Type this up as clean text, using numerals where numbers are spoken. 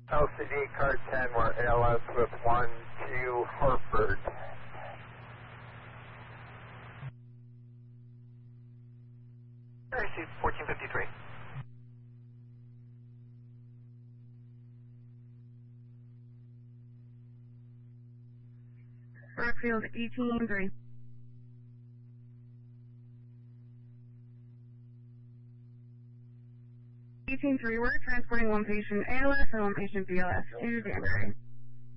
LCD car 10, we're ALS with 1-2 Hartford. Received 1453. Rockfield 18-3. 18-3, we're transporting one patient ALS and one patient BLS to Danbury.